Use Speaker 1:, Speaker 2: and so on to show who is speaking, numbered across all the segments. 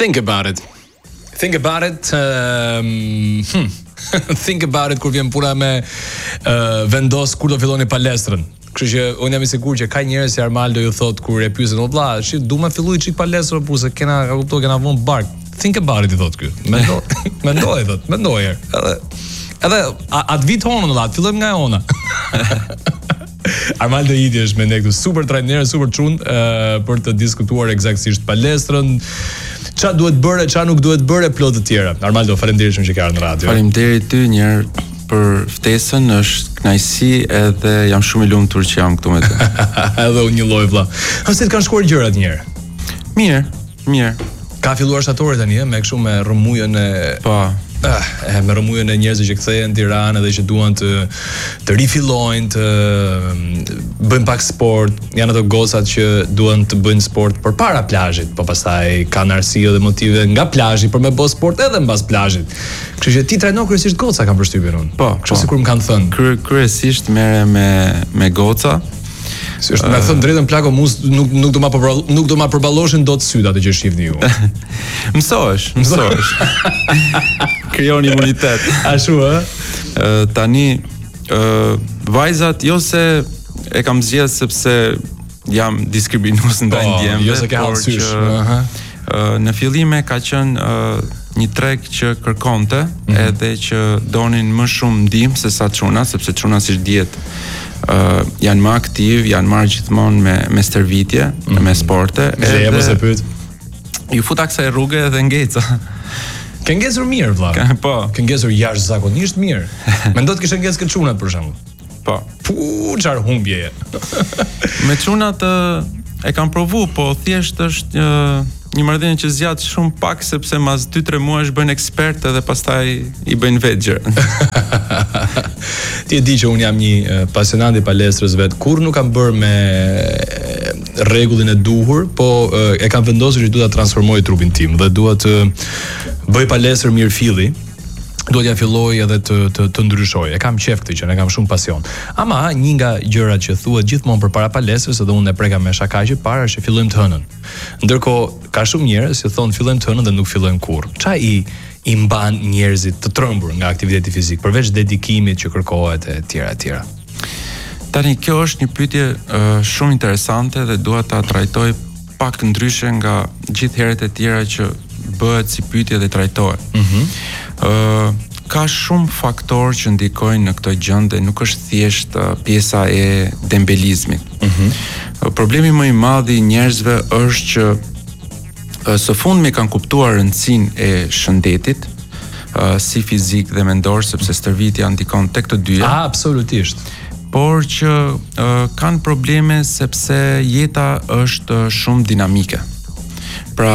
Speaker 1: Think about it. Think about it. Think about it kur vjen puna me vendos kur do filloni palestrën. Kështu që unë jam i sigurt që ka njerëz si Armaldo ju thot kur e pyesin o vlla, du më filloj çik palestrë po se kena kena vënë bark. Think about it I thot ky. Mendoj thot, mendoj. Edhe atë vit honë valla, fillojmë nga ona. Armaldo Idi është me ne këtu, super trajner, super çun për të diskutuar eksaktësisht palestrën, ç'a duhet bërë, ç'a nuk duhet bërë, plot të tjera. Armaldo, faleminderit shumë që ke ardhur në radio.
Speaker 2: Faleminderit ty një herë për ftesën, është kënaqësi edhe jam shumë i lumtur që jam këtu me ty.
Speaker 1: Edhe unë një lloj vëlla. Si të kanë shkuar gjërat një herë?
Speaker 2: Mirë.
Speaker 1: Ka filluar shtatori tani me kështu me rrëmujën e me rrëmujën e njerëzve që kthehen në Tiranë dhe që duan të rifillojnë, të bëjnë pak sport, janë ato gocat që duan të bëjnë sport përpara plazhit, po pastaj kanë arsye dhe motive nga plazhi për me bë sport edhe mbas plazhit. Kështu që ti trajnon kryesisht goca, kam përshtypjen unë. Kështu sikur më kanë thënë.
Speaker 2: Kryesisht merre me goca.
Speaker 1: Si është me thënë drejtën plako nuk do ma përballoshin dot syt atë që shihni ju.
Speaker 2: Mësohesh. Krijon imunitet.
Speaker 1: Ashtu ë?
Speaker 2: Tani vajzat jo se e kam zgjedhur sepse jam diskriminues ndaj ndjemve,
Speaker 1: jo se ke hallësysh.
Speaker 2: Në fillim ka qenë një treg që kërkonte edhe që donin më shumë ndihmë se sa çuna, sepse çuna siç dihet janë më aktiv, janë marrë gjithmonë me stërvitje, me sporte.
Speaker 1: Edhe mos e pyet.
Speaker 2: Ju futa kësaj rruge edhe ngeca.
Speaker 1: Ke ngecur mirë vëlla.
Speaker 2: Po.
Speaker 1: Ke ngecur jashtëzakonisht mirë. Mendo të kishe ngecur këtë çunat për shembull.
Speaker 2: Po.
Speaker 1: Çfarë humbje.
Speaker 2: Me çunat e kam provu, po thjesht është një marrëdhënie që zgjat shumë pak sepse mas 2-3 muajsh bëjnë ekspert edhe pastaj i bëjnë vetë gjë.
Speaker 1: Ti e di që unë jam një pasionant i palestrës vet. Kur nuk kam bërë me rregullin e duhur, po e kam vendosur që dua ta transformoj trupin tim dhe dua të bëj palestër mirëfilli. Duhet ja filloj edhe të ndryshoj. E kam qef këtë që ne kam shumë pasion. Ama një nga gjërat që thuhet gjithmonë përpara palestrës, edhe unë e preka me shakaqe para që fillojmë të hënën. Ndërkohë ka shumë njerëz që thonë fillojmë të hënën dhe nuk fillojnë kurrë. Ç'a i mban njerëzit të trembur nga aktiviteti fizik përveç dedikimit që kërkohet e tjera.
Speaker 2: Tani kjo është një pyetje shumë interesante dhe dua ta trajtoj pak ndryshe nga gjithë herët e tjera që bëhet si pyetje dhe trajtohet. Ka shumë faktorë që ndikojnë në këtë gjendje, nuk është thjesht pjesa e dembelizmit. Problemi më i madh i njerëzve është që së fundmi kanë kuptuar rëndësinë e shëndetit, si fizik dhe mendor, sepse stërvitja ndikon tek të dyja.
Speaker 1: Absolutisht.
Speaker 2: Por që kanë probleme sepse jeta është shumë dinamike. Pra,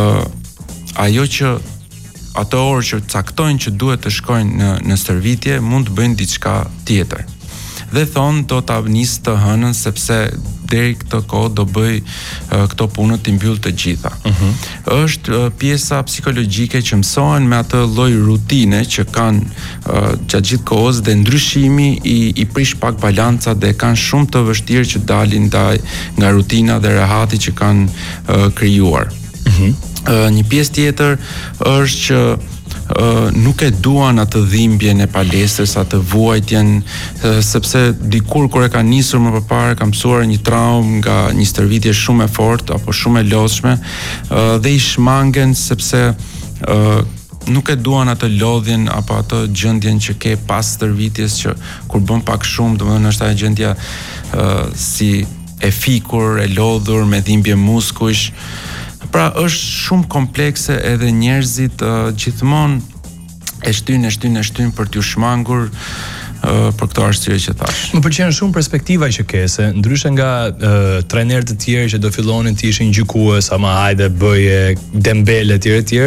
Speaker 2: ajo që ato orë që caktojnë që duhet të shkojnë në stërvitje mund të bëjnë diçka tjetër. Dhe thonë do ta nis të hënën sepse deri këtë kohë do bëj këto punë të mbyll të gjitha. Është pjesa psikologjike që mësohen me atë lloj rutine që kanë gjatë gjithë kohës dhe ndryshimi i prish pak balancat dhe kanë shumë të vështirë që dalin nga rutina dhe rehati që kanë krijuar. Një pjesë tjetër është që nuk e duan atë dhimbjen e palestrës, atë vuajtjen, sepse dikur kur e ka nisur më përpara ka mësuar një traumë nga një stërvitje shumë e fortë apo shumë e lodhshme dhe i shmangen sepse nuk e duan atë lodhjen apo atë gjendjen që ke pas stërvitjes që kur bën pak shumë, domethënë është ajo gjendja si e fikur, e lodhur me dhimbje muskujsh. Pra është shumë komplekse edhe njerëzit gjithmonë e shtyn për t'u shmangur për këto arsye që thash.
Speaker 1: Më pëlqen shumë perspektiva që ke, se ndryshe nga trajnerë të tjerë që do fillonin të ishin gjykues, ama hajde bëje dembele etj.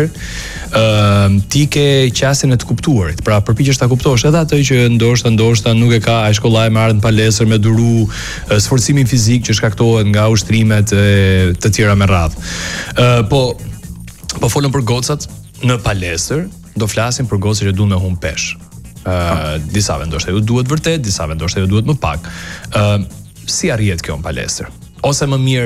Speaker 1: Ti ke qasjen e të kuptuarit. Pra përpiqesh ta kuptosh edhe atë që ndoshta nuk e ka ai shkollaj me ardhmë palestër me duru sforcimin fizik që shkaktohet nga ushtrimet të tjera me radhë. Po folëm për gocat në palestër, do flasim për gocat që duan me humb peshë. Disa vendoshta ju duhet vërtet, disa vendoshta ju duhet më pak. Si arrihet kjo në palestër? Ose më mirë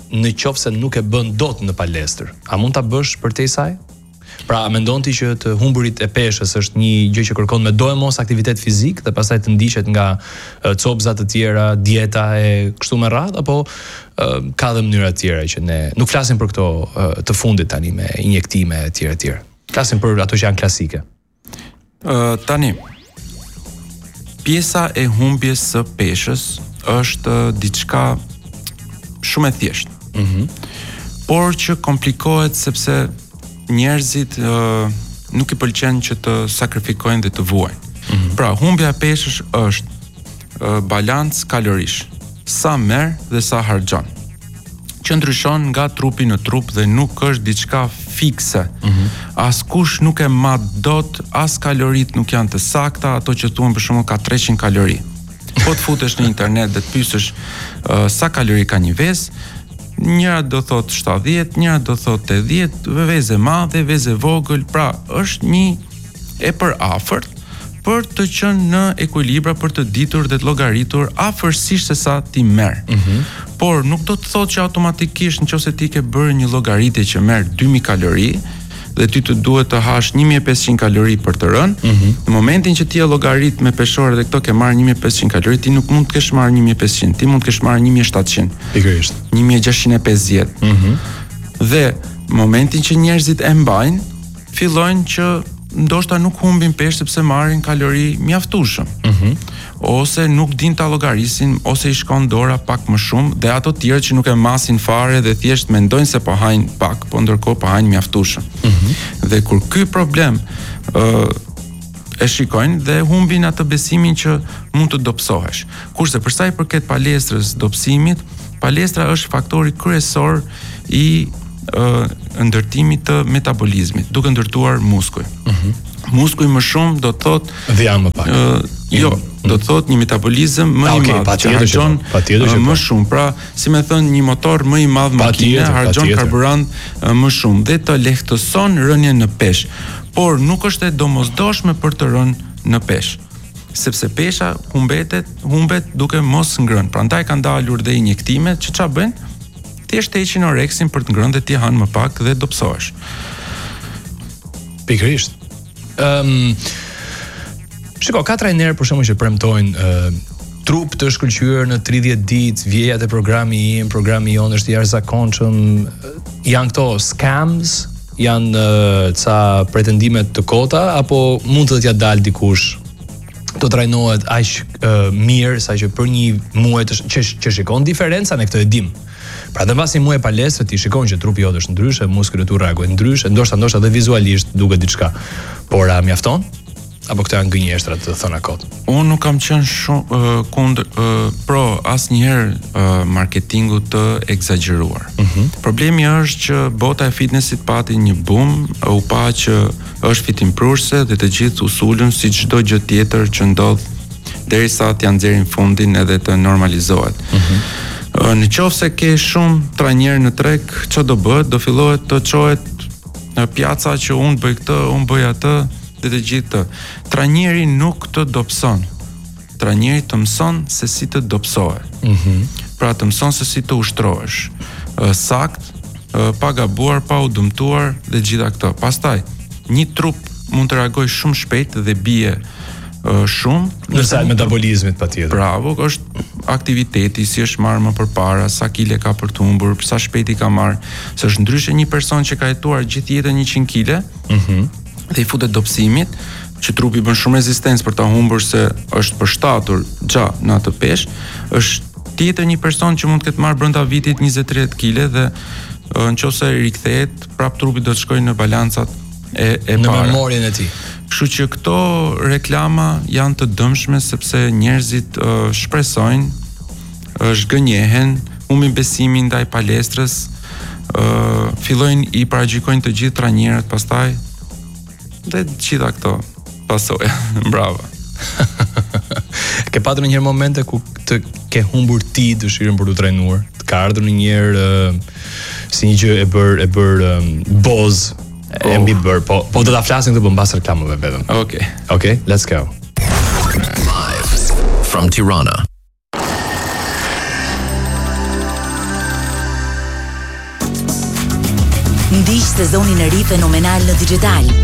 Speaker 1: në qoftë se nuk e bën dot në palestër, a mund ta bësh përtej saj? Pra, mendon ti që të humburit e peshës është një gjë që kërkon me do e mos aktivitet fizik dhe pastaj të ndiqet nga copza të tjera, dieta e kështu me radhë, apo ka dhe mënyra të tjera që ne nuk flasim për këto të fundit tani me injektime e tjera. Flasim për ato që janë klasike.
Speaker 2: Tani, pjesa e humbjes së peshës është diçka shumë e thjeshtë. Por që komplikohet sepse njerëzit nuk i pëlqen që të sakrifikojnë dhe të vuajnë. Pra, humbja e peshës është balancë kalorish, sa merr dhe sa harxhon, që ndryshon nga trupi në trup dhe nuk është diçka fikse. Askush nuk e mat dot, as kalorit nuk janë të sakta, ato që thuan për shembull ka 300 kalori. Po të futesh në internet dhe të pyesësh sa kalori ka një vezë, njëra do thot 70, njëra do thot 80, vezë e madhe, vezë e vogël, pra është një e përafërt për të qenë në ekuilibra, për të ditur dhe të llogaritur afërsisht se sa ti merr. Por nuk do të thotë që automatikisht nëse ti ke bërë një llogaritje që merr 2000 kalori dhe ty të duhet të hash 1500 kalori për të rënë, në momentin që ti e llogarit me peshore dhe këto ke marrë 1500 kalori, ti nuk mund të kesh marrë 1500, ti mund të kesh marrë 1700.
Speaker 1: Pikërisht.
Speaker 2: 1650. Dhe momentin që njerëzit e mbajnë, fillojnë që ndoshta nuk humbin peshë sepse marrin kalori mjaftueshëm. Ose nuk din ta llogarisin, ose i shkon dora pak më shumë, dhe ato të tjerë që nuk e masin fare dhe thjesht mendojnë se po hajnë pak, po ndërkohë po hajnë mjaftueshëm. Dhe kur ky problem e shikojnë dhe humbin atë besimin që mund të dobësohesh. Kurse për sa i përket palestrës, dobësimit, palestra është faktori kryesor i ndërtimit të metabolizmit, duke ndërtuar muskuj. Muskuj më shumë do të thotë
Speaker 1: dhe janë më pak.
Speaker 2: Do të thotë një metabolizëm më i madh, që harxhon më shumë. Pra, si më thënë, një motor më i madh makine harxhon karburant më shumë dhe të lehtëson rënien në peshë. Por nuk është e domosdoshme për të rënë në peshë, sepse pesha humbet duke mos ngrënë. Prandaj kanë dalur dhe injektimet që ç'a bëjnë? Thjesht heqin oreksin për të ngrënë dhe ti han më pak dhe dobësohesh.
Speaker 1: Pikërisht. Shiko, ka trajnerë për shembull që premtojnë trup të shkëlqyer në 30 ditë, vjejat e programi jonë është i jashtëzakonshëm, janë këto scams, janë ca pretendimet të kota, apo mund të t'ja dalë dikush të trajnohet aq mirë sa që për një muaj që shikon diferencën e këtë e dim. Pra dhe mbasi muaj palestre ti shikon që trupi jot është ndryshe, muskujt tu reagojnë ndryshe, ndoshta edhe vizualisht duket diçka. Por a mjafton? Apo këto janë gënjeshtra të thëna kot?
Speaker 2: Unë nuk kam qenë shumë kundër pro asnjëherë marketingut të egzageruar. Problemi është që bota e fitnessit pati një boom, u pa që është fitimprurse dhe të gjithë u sulën si çdo gjë tjetër që ndodh derisa të nxjerrin fundin edhe të normalizohet. Në qoftë se ke shumë trajnerë në treg, ç'a do bëhet? Do fillohet të çohet në pjaca që unë bëj këtë, unë bëj atë dhe të gjithë të. Trajneri nuk të dobëson. Trajneri të mëson se si të dobësohet. Pra të mëson se si të ushtrohesh. Sakt, pa gabuar, pa u dëmtuar dhe gjitha këto. Pastaj, një trup mund të reagojë shumë shpejt dhe bie shumë
Speaker 1: nëse metabolizmit patjetër.
Speaker 2: Bravo, është aktiviteti, si është marrë më përpara, sa kile ka për të humbur, sa shpejt i ka marrë, se është ndryshe një person që ka jetuar gjithë jetën 100 kile, dhe i futet dobësimit, që trupi bën shumë rezistencë për ta humbur se është përshtatur gjatë në atë peshë, është tjetër një person që mund të ketë marrë brenda vitit 20-30 kile dhe nëse rikthehet, prap trupi do të shkojë në balancat e para.
Speaker 1: Në memorien e tij.
Speaker 2: Kështu që këto reklama janë të dëmshme sepse njerëzit shpresojnë, zhgënjehen, humbin besimin ndaj palestrës, fillojnë i paragjykojnë të gjithë trajnerët pastaj dhe gjitha këto pasoja. Bravo.
Speaker 1: Ke patur ndonjëherë momente ku të ke humbur ti dëshirën për të trajnuar? Të ka ardhur ndonjëherë si një gjë e bër boz e mbi bër, po do ta flasim këtë mbas reklamave vetëm. Okay, let's go.
Speaker 3: Live from Tirana. Ndiq sezonin e ri fenomenal në Digital.